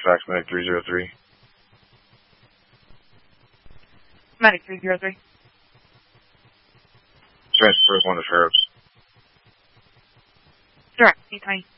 Fax Medic 303. Medic 303. Transfer one to Sheriff's. Direct, C20.